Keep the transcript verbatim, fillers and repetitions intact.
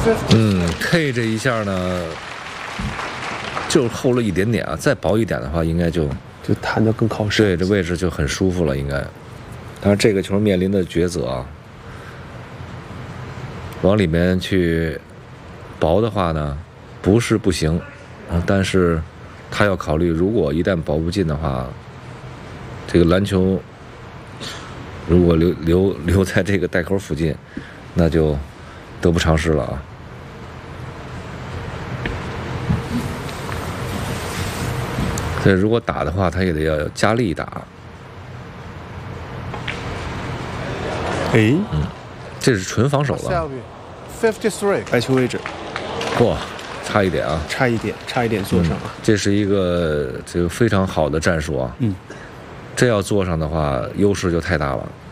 嗯 ，K 这一下呢，就厚了一点点啊，再薄一点的话，应该就就弹得更靠上。 对，这位置就很舒服了，应该。但是这个球面临的抉择啊，往里面去薄的话呢，不是不行，啊，但是他要考虑，如果一旦薄不进的话，这个篮球如果留留留在这个袋口附近，那就得不偿失了啊。所以如果打的话，他也得要加力打。 哎， 嗯，这是纯防守了。 白球位置， 哇，差一点啊， 差一点，差一点做上啊、嗯。 这是一个这个非常好的战术啊。 嗯， 这要做上的话，优势就太大了。